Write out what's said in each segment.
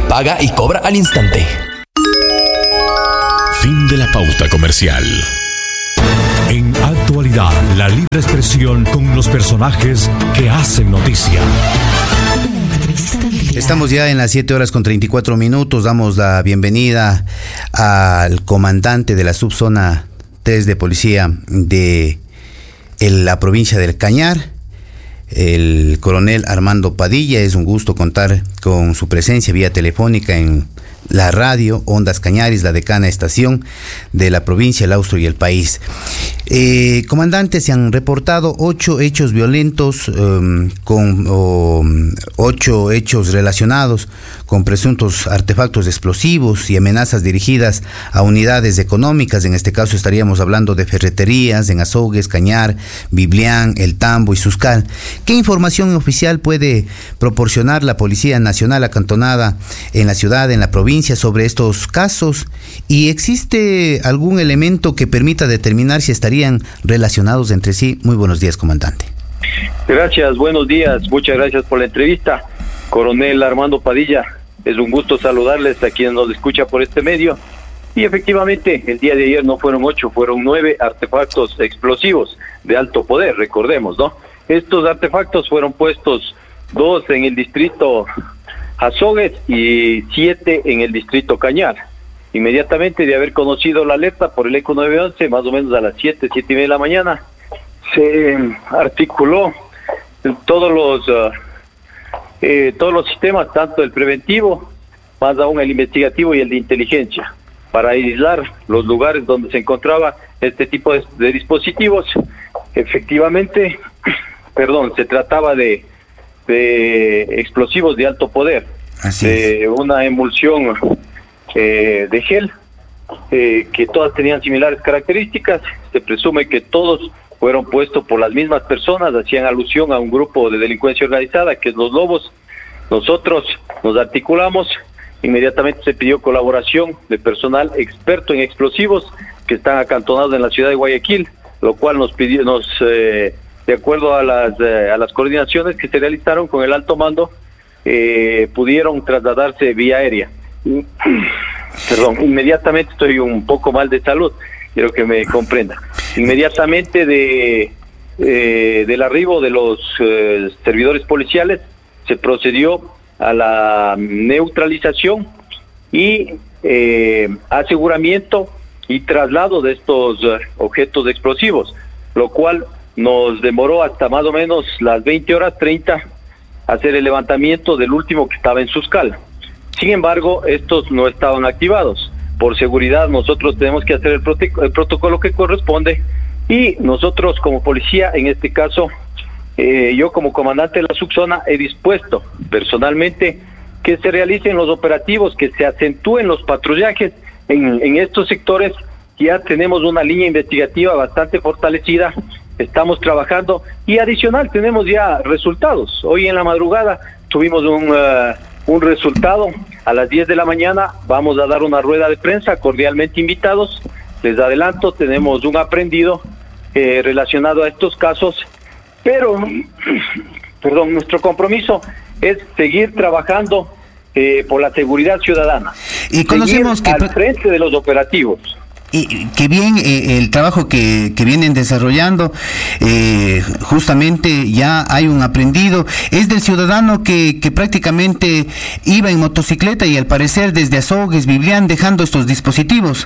paga y cobra al instante. Fin de la pauta comercial. En Actualidad, la libre expresión con los personajes que hacen noticia. Estamos ya en las 7:34. Damos la bienvenida al comandante de la subzona 3 de policía de la provincia del Cañar, el coronel Armando Padilla. Es un gusto contar con su presencia vía telefónica en la radio Ondas Cañaris, la decana estación de la provincia, el Austro y el país. Comandante, se han reportado 8 hechos violentos, 8 hechos relacionados con presuntos artefactos explosivos y amenazas dirigidas a unidades económicas. En este caso estaríamos hablando de ferreterías en Azogues, Cañar, Biblián, El Tambo y Suscal. ¿Qué información oficial puede proporcionar la Policía Nacional acantonada en la ciudad, en la provincia, sobre estos casos? ¿Y existe algún elemento que permita determinar si estarían relacionados entre sí? Muy buenos días, comandante. Gracias, buenos días, muchas gracias por la entrevista, coronel Armando Padilla. Es un gusto saludarles a quien nos escucha por este medio. Y efectivamente, el día de ayer no fueron 8, fueron 9 artefactos explosivos de alto poder, recordemos, ¿no? Estos artefactos fueron puestos 2 en el distrito Azogues y 7 en el distrito Cañar. Inmediatamente de haber conocido la alerta por el ECO 911, más o menos a las 7:30 de la mañana, se articuló todos los sistemas, tanto el preventivo, más aún el investigativo y el de inteligencia, para aislar los lugares donde se encontraba este tipo de dispositivos. Efectivamente, se trataba de explosivos de alto poder. Así es. Una emulsión de gel, que todas tenían similares características. Se presume que todos fueron puestos por las mismas personas, hacían alusión a un grupo de delincuencia organizada, que es Los Lobos. Nosotros nos articulamos, inmediatamente se pidió colaboración de personal experto en explosivos que están acantonados en la ciudad de Guayaquil, lo cual nos pidió, de acuerdo a las coordinaciones que se realizaron con el alto mando, pudieron trasladarse vía aérea. Inmediatamente, estoy un poco mal de salud, quiero que me comprenda. Inmediatamente del arribo de los servidores policiales, se procedió a la neutralización y aseguramiento y traslado de estos objetos explosivos, lo cual nos demoró hasta más o menos las 20:30 hacer el levantamiento del último, que estaba en Suscal. Sin embargo, estos no estaban activados. Por seguridad, nosotros tenemos que hacer el protocolo que corresponde, y nosotros como policía, en este caso, yo como comandante de la subzona, he dispuesto personalmente que se realicen los operativos, que se acentúen los patrullajes en estos sectores. Ya tenemos una línea investigativa bastante fortalecida, estamos trabajando, y adicional tenemos ya resultados. Hoy en la madrugada tuvimos un resultado. A las 10 de la mañana vamos a dar una rueda de prensa, cordialmente invitados. Les adelanto, tenemos un aprehendido relacionado a estos casos, pero nuestro compromiso es seguir trabajando por la seguridad ciudadana, y conocemos seguir que al frente de los operativos. Y que bien el trabajo que vienen desarrollando, justamente ya hay un aprehendido. Es del ciudadano que prácticamente iba en motocicleta y al parecer desde Azogues, Biblián, dejando estos dispositivos.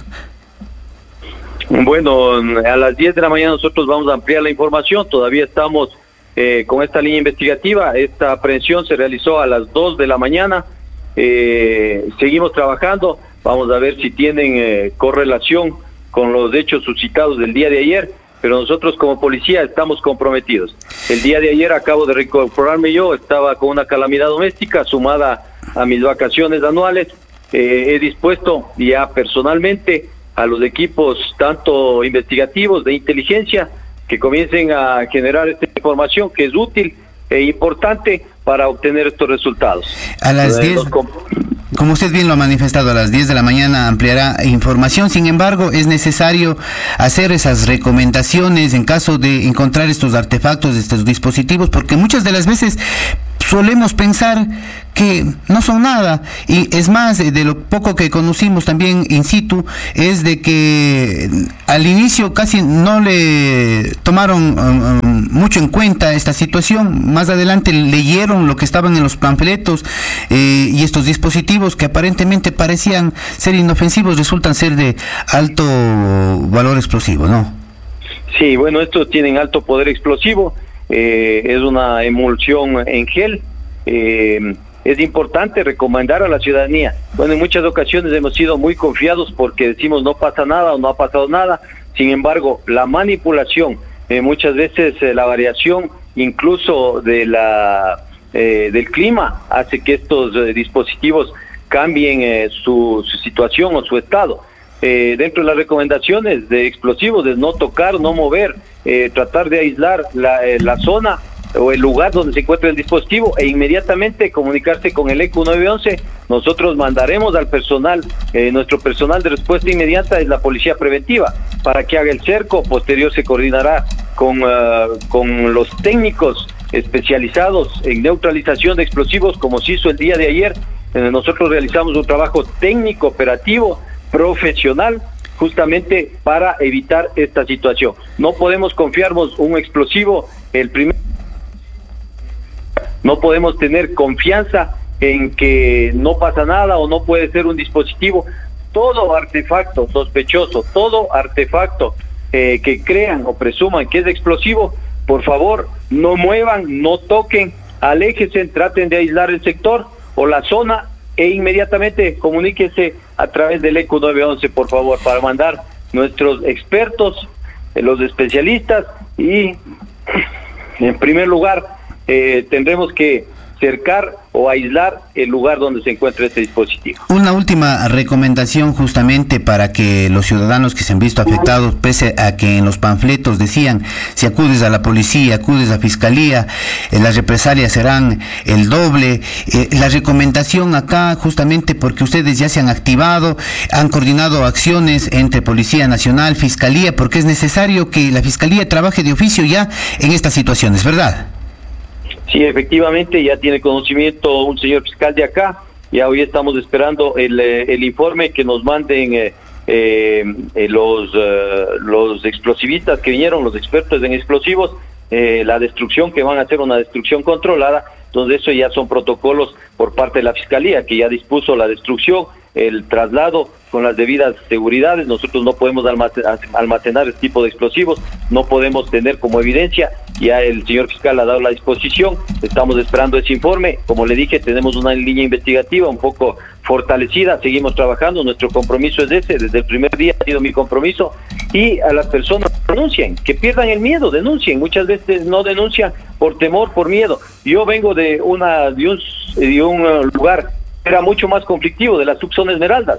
Bueno, a las 10 de la mañana nosotros vamos a ampliar la información. Todavía estamos con esta línea investigativa. Esta aprehensión se realizó a las 2 de la mañana. Seguimos trabajando. Vamos a ver si tienen correlación con los hechos suscitados del día de ayer, pero nosotros como policía estamos comprometidos. El día de ayer acabo de reincorporarme yo, estaba con una calamidad doméstica sumada a mis vacaciones anuales. He dispuesto ya personalmente a los equipos tanto investigativos, de inteligencia, que comiencen a generar esta información que es útil e importante para obtener estos resultados. A las 10... Como usted bien lo ha manifestado, a las 10 de la mañana ampliará información. Sin embargo, es necesario hacer esas recomendaciones en caso de encontrar estos artefactos, estos dispositivos, porque muchas de las veces solemos pensar que no son nada, y es más, de lo poco que conocimos también in situ, es de que al inicio casi no le tomaron mucho en cuenta esta situación. Más adelante leyeron lo que estaban en los panfletos, y estos dispositivos que aparentemente parecían ser inofensivos resultan ser de alto valor explosivo, ¿no? Sí, bueno, estos tienen alto poder explosivo, es una emulsión en gel. Es importante recomendar a la ciudadanía. Bueno, en muchas ocasiones hemos sido muy confiados porque decimos no pasa nada o no ha pasado nada. Sin embargo, la manipulación, muchas veces la variación incluso de del clima hace que estos dispositivos cambien su situación o su estado. Dentro de las recomendaciones de explosivos es no tocar, no mover, tratar de aislar la zona o el lugar donde se encuentra el dispositivo e inmediatamente comunicarse con el ECU 911. Nosotros mandaremos al personal, nuestro personal de respuesta inmediata es la policía preventiva, para que haga el cerco. Posterior se coordinará con los técnicos especializados en neutralización de explosivos, como se hizo el día de ayer. Nosotros realizamos un trabajo técnico, operativo, profesional, justamente para evitar esta situación. No podemos confiarnos un explosivo, no podemos tener confianza en que no pasa nada o no puede ser un dispositivo. Todo artefacto sospechoso, todo artefacto que crean o presuman que es explosivo, por favor, no muevan, no toquen, aléjense, traten de aislar el sector o la zona e inmediatamente comuníquense a través del ECU 911, por favor, para mandar nuestros expertos, los especialistas, y en primer lugar tendremos que cercar o aislar el lugar donde se encuentra este dispositivo. Una última recomendación justamente para que los ciudadanos que se han visto afectados, pese a que en los panfletos decían, si acudes a la policía, acudes a fiscalía, las represalias serán el doble. La recomendación acá, justamente porque ustedes ya se han activado, han coordinado acciones entre Policía Nacional, Fiscalía, porque es necesario que la Fiscalía trabaje de oficio ya en estas situaciones, ¿verdad? Sí, efectivamente, ya tiene conocimiento un señor fiscal de acá. Ya hoy estamos esperando el informe que nos manden los explosivistas que vinieron, los expertos en explosivos, la destrucción, que van a hacer una destrucción controlada. Entonces eso ya son protocolos por parte de la Fiscalía, que ya dispuso la destrucción, el traslado con las debidas seguridades. Nosotros no podemos almacenar este tipo de explosivos, no podemos tener como evidencia. Ya el señor fiscal ha dado la disposición, estamos esperando ese informe. Como le dije, tenemos una línea investigativa un poco fortalecida, seguimos trabajando, nuestro compromiso es ese, desde el primer día ha sido mi compromiso. Y a las personas denuncien, que pierdan el miedo, denuncien. Muchas veces no denuncian por temor, por miedo. Yo vengo de un lugar que era mucho más conflictivo, de la subzona Esmeraldas.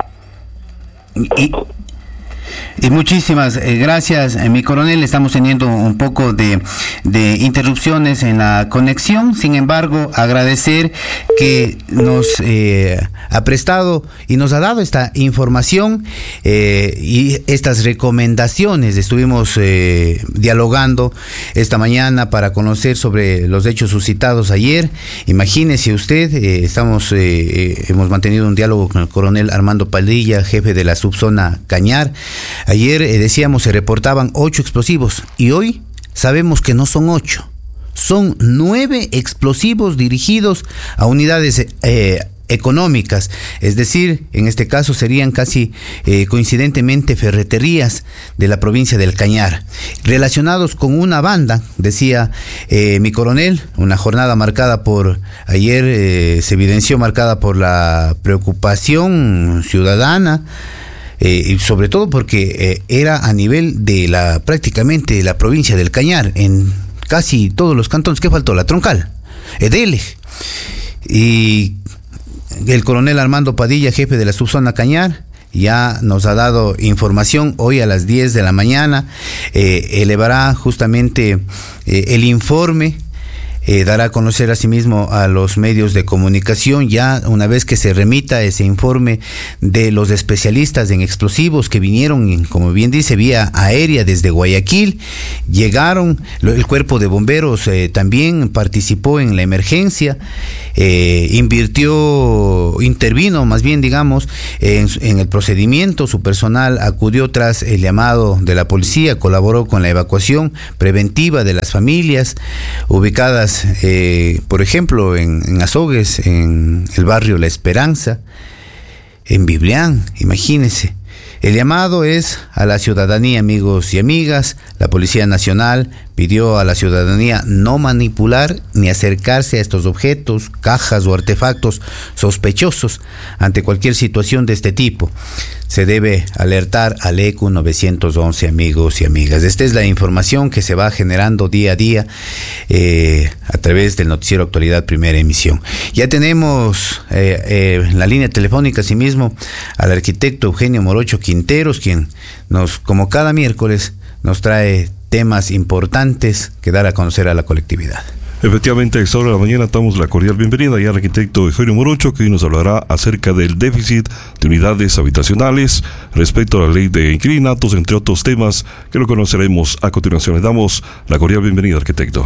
Y muchísimas gracias, mi coronel. Estamos teniendo un poco de interrupciones en la conexión. Sin embargo, agradecer que nos ha prestado y nos ha dado esta información y estas recomendaciones. Estuvimos dialogando esta mañana para conocer sobre los hechos suscitados ayer. Imagínese usted, hemos mantenido un diálogo con el coronel Armando Padilla, jefe de la subzona Cañar. Ayer decíamos, se reportaban 8 explosivos y hoy sabemos que no son 8, son 9 explosivos dirigidos a unidades económicas, es decir, en este caso serían casi coincidentemente ferreterías de la provincia del Cañar, relacionados con una banda, decía mi coronel. Una jornada marcada por, ayer se evidenció marcada por la preocupación ciudadana, y sobre todo porque era a nivel de prácticamente la provincia del Cañar, en casi todos los cantones. ¿Qué faltó? La Troncal, Edele. Y el coronel Armando Padilla, jefe de la subzona Cañar, ya nos ha dado información. Hoy a las 10 de la mañana elevará justamente el informe dará a conocer asimismo a los medios de comunicación ya una vez que se remita ese informe de los especialistas en explosivos que vinieron, como bien dice, vía aérea desde Guayaquil, llegaron, el cuerpo de bomberos también participó en la emergencia, intervino más bien digamos en el procedimiento, su personal acudió tras el llamado de la policía, colaboró con la evacuación preventiva de las familias ubicadas por ejemplo en Azogues, en el barrio La Esperanza, en Biblián, imagínense. El llamado es a la ciudadanía, amigos y amigas. La Policía Nacional pidió a la ciudadanía no manipular ni acercarse a estos objetos, cajas o artefactos sospechosos ante cualquier situación de este tipo. Se debe alertar al ECU 911, amigos y amigas. Esta es la información que se va generando día a día a través del noticiero Actualidad Primera Emisión. Ya tenemos en la línea telefónica asimismo al arquitecto Eugenio Morocho Quinteros, quien como cada miércoles nos trae temas importantes que dar a conocer a la colectividad. Efectivamente, a esta hora de la mañana damos la cordial bienvenida ya al arquitecto Eugenio Morocho, que hoy nos hablará acerca del déficit de unidades habitacionales respecto a la ley de inquilinatos, entre otros temas que lo conoceremos a continuación. Le damos la cordial bienvenida, arquitecto.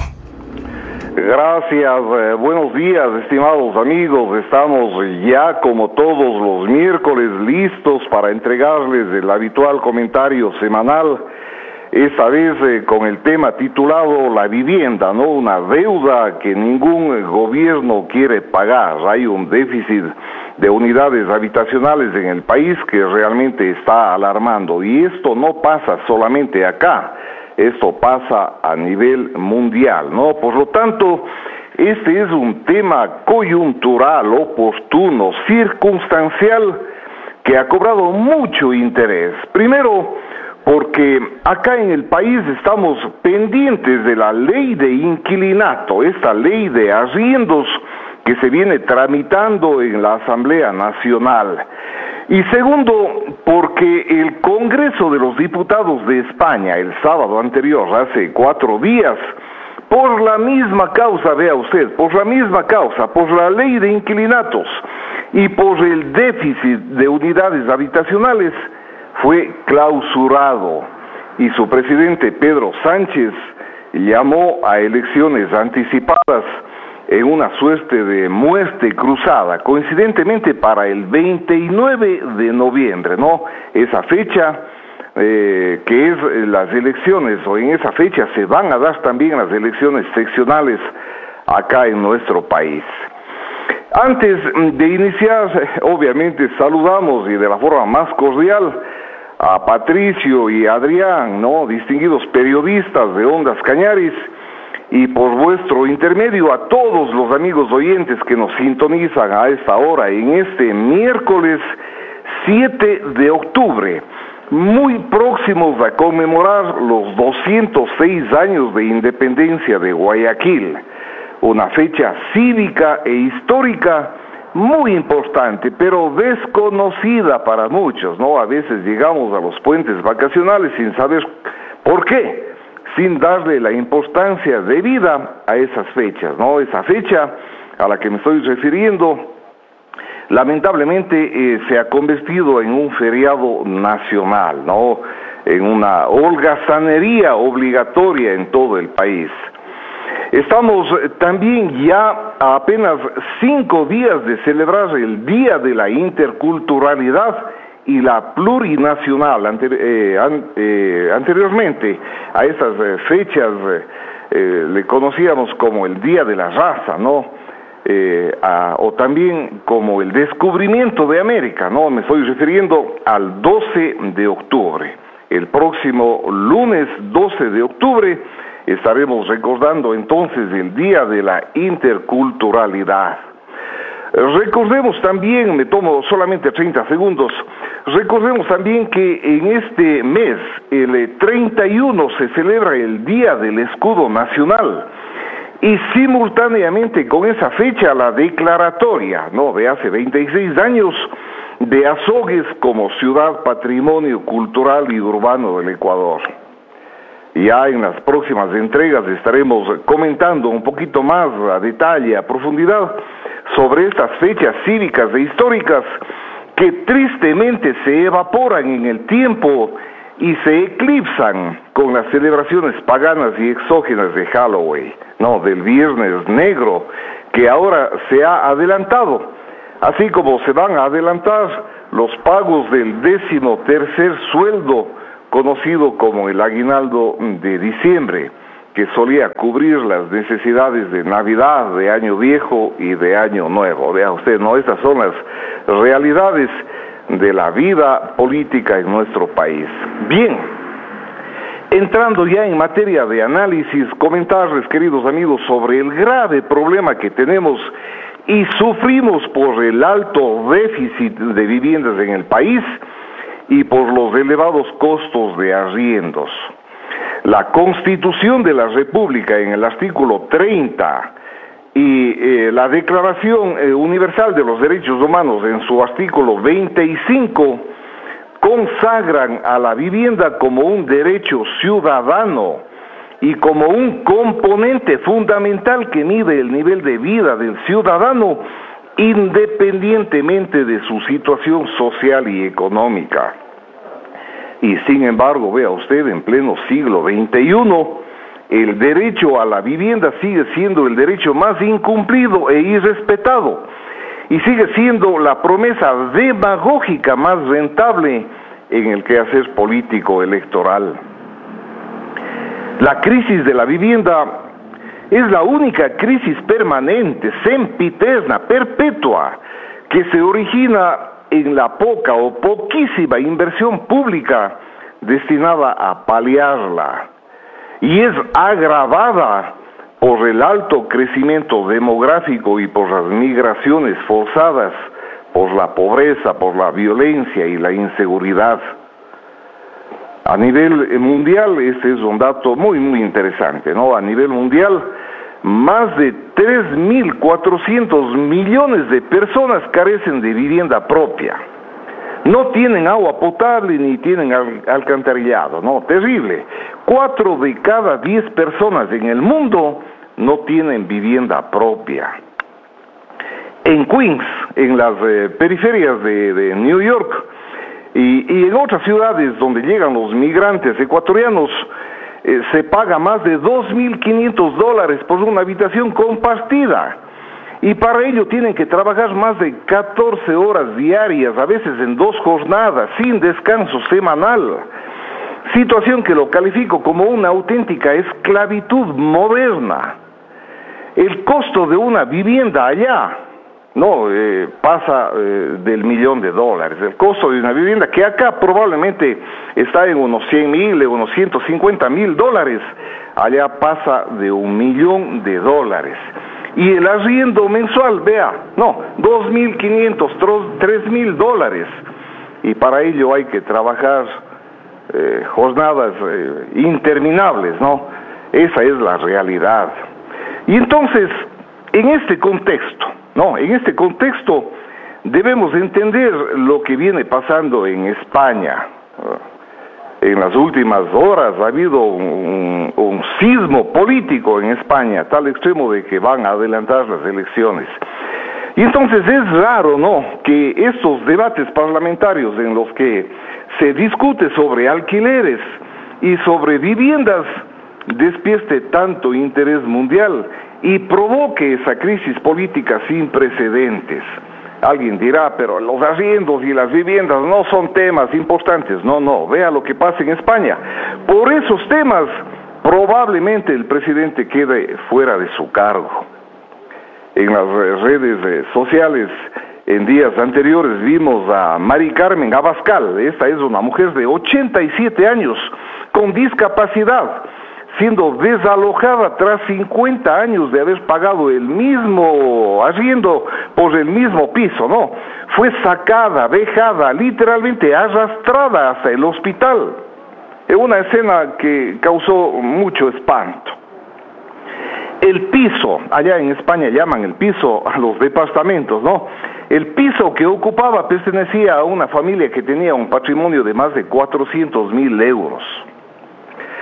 Gracias, buenos días, estimados amigos. Estamos ya, como todos los miércoles, listos para entregarles el habitual comentario semanal. Esta vez con el tema titulado La vivienda, ¿no? Una deuda que ningún gobierno quiere pagar. Hay un déficit de unidades habitacionales en el país que realmente está alarmando. Y esto no pasa solamente acá, esto pasa a nivel mundial, ¿no? Por lo tanto, este es un tema coyuntural, oportuno, circunstancial, que ha cobrado mucho interés. Primero, porque acá en el país estamos pendientes de la ley de inquilinato, esta ley de arriendos que se viene tramitando en la Asamblea Nacional. Y segundo, porque el Congreso de los Diputados de España, el sábado anterior, hace 4 días, por la misma causa, vea usted, por la misma causa, por la ley de inquilinatos y por el déficit de unidades habitacionales, fue clausurado y su presidente Pedro Sánchez llamó a elecciones anticipadas en una suerte de muerte cruzada, coincidentemente para el 29 de noviembre, ¿no? Esa fecha que es las elecciones, o en esa fecha se van a dar también las elecciones seccionales acá en nuestro país. Antes de iniciar, obviamente saludamos y de la forma más cordial a Patricio y Adrián, ¿no? Distinguidos periodistas de Ondas Cañaris, y por vuestro intermedio a todos los amigos oyentes que nos sintonizan a esta hora en este miércoles 7 de octubre, muy próximos a conmemorar los 206 años de independencia de Guayaquil, una fecha cívica e histórica muy importante, pero desconocida para muchos, ¿no? A veces llegamos a los puentes vacacionales sin saber por qué, sin darle la importancia debida a esas fechas, ¿no? Esa fecha a la que me estoy refiriendo, lamentablemente se ha convertido en un feriado nacional, ¿no? En una holgazanería obligatoria en todo el país. Estamos también ya a apenas 5 días de celebrar el Día de la Interculturalidad y la Plurinacional. Anteriormente a esas fechas le conocíamos como el Día de la Raza, ¿no? O también como el Descubrimiento de América, ¿no? Me estoy refiriendo al 12 de octubre. El próximo lunes 12 de octubre estaremos recordando entonces el Día de la Interculturalidad. Recordemos también, me tomo solamente 30 segundos, recordemos también que en este mes, el 31, se celebra el Día del Escudo Nacional y simultáneamente con esa fecha la declaratoria, ¿no?, de hace 26 años de Azogues como Ciudad Patrimonio Cultural y Urbano del Ecuador. Ya en las próximas entregas estaremos comentando un poquito más a detalle, a profundidad, sobre estas fechas cívicas e históricas que tristemente se evaporan en el tiempo y se eclipsan con las celebraciones paganas y exógenas de Halloween, del Viernes Negro, que ahora se ha adelantado, así como se van a adelantar los pagos del 13º sueldo, conocido como el aguinaldo de diciembre, que solía cubrir las necesidades de Navidad, de Año Viejo y de Año Nuevo. Vea usted, estas son las realidades de la vida política en nuestro país. Bien, entrando ya en materia de análisis, comentarles, queridos amigos, sobre el grave problema que tenemos y sufrimos por el alto déficit de viviendas en el país y por los elevados costos de arriendos. La Constitución de la República, en el artículo 30, y la Declaración Universal de los Derechos Humanos, en su artículo 25, consagran a la vivienda como un derecho ciudadano y como un componente fundamental que mide el nivel de vida del ciudadano independientemente de su situación social y económica. Y sin embargo, vea usted, en pleno siglo XXI, el derecho a la vivienda sigue siendo el derecho más incumplido e irrespetado, y sigue siendo la promesa demagógica más rentable en el quehacer político electoral. La crisis de la vivienda es la única crisis permanente, sempiterna, perpetua, que se origina en la poca o poquísima inversión pública destinada a paliarla, y es agravada por el alto crecimiento demográfico y por las migraciones forzadas, por la pobreza, por la violencia y la inseguridad. A nivel mundial, este es un dato muy interesante, A nivel mundial, más de 3.400 millones de personas carecen de vivienda propia. No tienen agua potable ni tienen alcantarillado, terrible. 4 de cada 10 personas en el mundo no tienen vivienda propia. En Queens, en las periferias de New York y en otras ciudades donde llegan los migrantes ecuatorianos, se paga más de $2.500 por una habitación compartida, y para ello tienen que trabajar más de 14 horas diarias, a veces en 2 jornadas, sin descanso semanal, situación que lo califico como una auténtica esclavitud moderna. El costo de una vivienda allá pasa del $1.000.000. El costo de una vivienda que acá probablemente está en unos $100.000, unos $150.000, allá pasa de $1.000.000. Y el arriendo mensual, $2.500, $3.000. Y para ello hay que trabajar jornadas interminables, Esa es la realidad. Y entonces, en este contexto, debemos entender lo que viene pasando en España. En las últimas horas ha habido un sismo político en España, a tal extremo de que van a adelantar las elecciones. Y entonces es raro, que estos debates parlamentarios en los que se discute sobre alquileres y sobre viviendas despierte tanto interés mundial y provoque esa crisis política sin precedentes. Alguien dirá, pero los arriendos y las viviendas no son temas importantes. No, vea lo que pasa en España. Por esos temas, probablemente el presidente quede fuera de su cargo. En las redes sociales, en días anteriores, vimos a Mari Carmen Abascal. Esta es una mujer de 87 años, con discapacidad, siendo desalojada tras 50 años de haber pagado el mismo arriendo por el mismo piso, Fue sacada, vejada, literalmente arrastrada hasta el hospital. Es una escena que causó mucho espanto. El piso, allá en España llaman el piso a los departamentos, El piso que ocupaba pertenecía a una familia que tenía un patrimonio de más de 400.000 euros.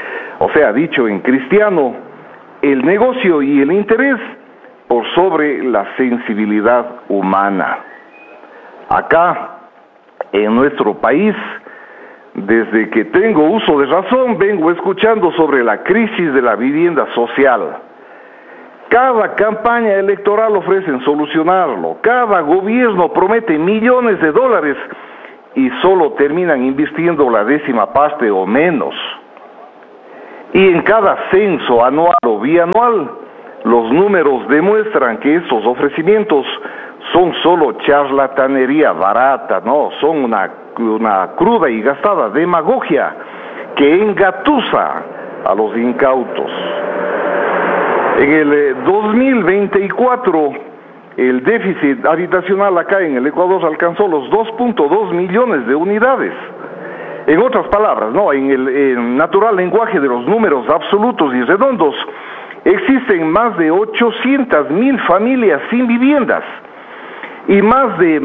O sea, dicho en cristiano, el negocio y el interés por sobre la sensibilidad humana. Acá, en nuestro país, desde que tengo uso de razón, vengo escuchando sobre la crisis de la vivienda social. Cada campaña electoral ofrecen solucionarlo. Cada gobierno promete millones de dólares y solo terminan invirtiendo la 10ª parte o menos. Y en cada censo anual o bianual, los números demuestran que estos ofrecimientos son solo charlatanería barata, ¿no? Son una cruda y gastada demagogia que engatusa a los incautos. En el 2024, el déficit habitacional acá en el Ecuador alcanzó los 2.2 millones de unidades. En otras palabras, ¿no? En el natural lenguaje de los números absolutos y redondos, existen más de 800,000 familias sin viviendas y más de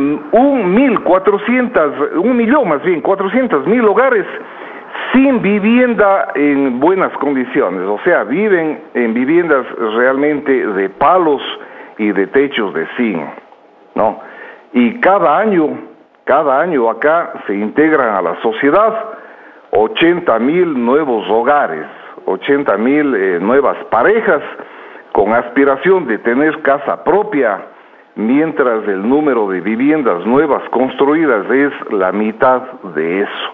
1.400.000 hogares sin vivienda en buenas condiciones, o sea, viven en viviendas realmente de palos y de techos de zinc, ¿no? Y cada año acá se integran a la sociedad 80,000 nuevos hogares, 80,000 nuevas parejas con aspiración de tener casa propia, mientras el número de viviendas nuevas construidas es la mitad de eso.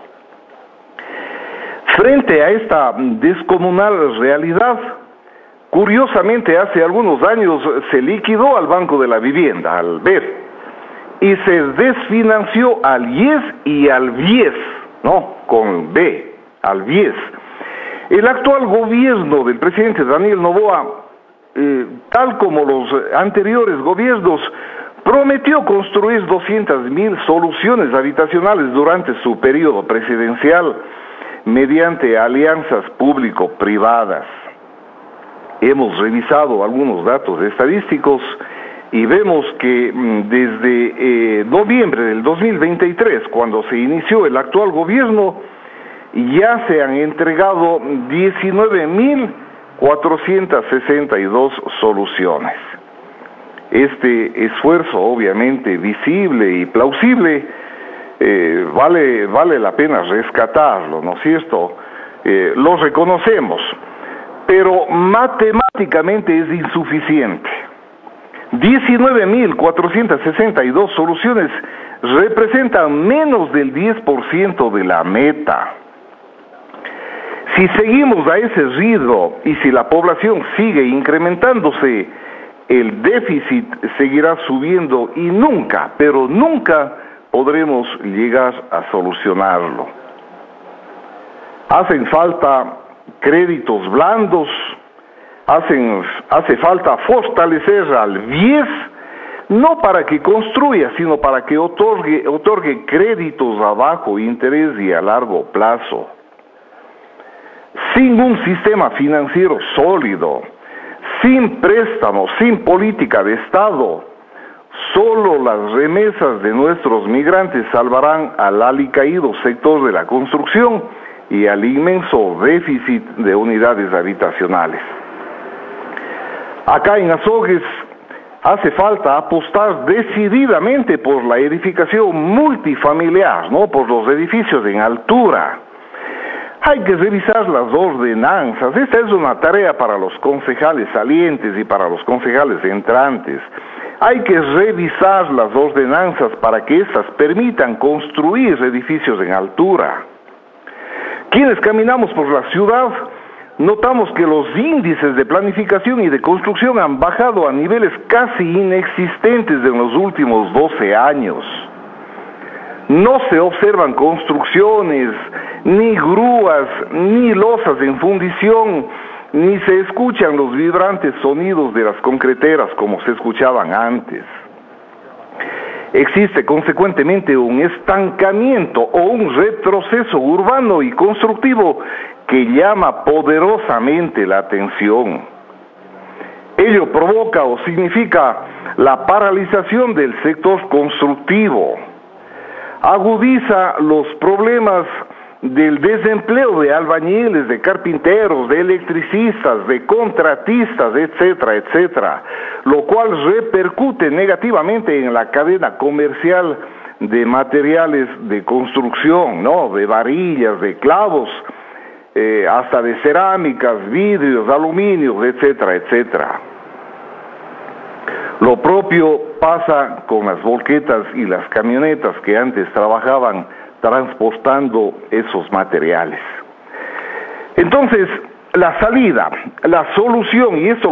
Frente a esta descomunal realidad, curiosamente hace algunos años se liquidó al Banco de la Vivienda, al BED, y se desfinanció al IES y al BIES, ¿no? Con B, al BIES. El actual gobierno del presidente Daniel Noboa, tal como los anteriores gobiernos, prometió construir 200,000 soluciones habitacionales durante su periodo presidencial mediante alianzas público-privadas. Hemos revisado algunos datos estadísticos y vemos que desde noviembre del 2023, cuando se inició el actual gobierno, ya se han entregado 19,462 soluciones. Este esfuerzo, obviamente visible y plausible, vale la pena rescatarlo, ¿no es cierto? Lo reconocemos, pero matemáticamente es insuficiente. 19,462 soluciones representan menos del 10% de la meta. Si seguimos a ese ritmo y si la población sigue incrementándose, el déficit seguirá subiendo y nunca, pero nunca podremos llegar a solucionarlo. Hacen falta créditos blandos, hace falta fortalecer al BIES, no para que construya, sino para que otorgue créditos a bajo interés y a largo plazo. Sin un sistema financiero sólido, sin préstamos, sin política de Estado, solo las remesas de nuestros migrantes salvarán al alicaído sector de la construcción y al inmenso déficit de unidades habitacionales. Acá en Azogues hace falta apostar decididamente por la edificación multifamiliar, ¿no? Por los edificios en altura. Hay que revisar las ordenanzas. Esta es una tarea para los concejales salientes y para los concejales entrantes. Hay que revisar las ordenanzas para que éstas permitan construir edificios en altura. Quienes caminamos por la ciudad, notamos que los índices de planificación y de construcción han bajado a niveles casi inexistentes en los últimos 12 años. No se observan construcciones, ni grúas, ni losas en fundición, ni se escuchan los vibrantes sonidos de las concreteras como se escuchaban antes. Existe consecuentemente un estancamiento o un retroceso urbano y constructivo que llama poderosamente la atención. Ello provoca o significa la paralización del sector constructivo, agudiza los problemas del desempleo de albañiles, de carpinteros, de electricistas, de contratistas, etcétera, etcétera, lo cual repercute negativamente en la cadena comercial de materiales de construcción, ¿no? De varillas, de clavos, hasta de cerámicas, vidrios, aluminios, etcétera, etcétera. Lo propio pasa con las volquetas y las camionetas que antes trabajaban transportando esos materiales. Entonces, la salida, la solución, y esto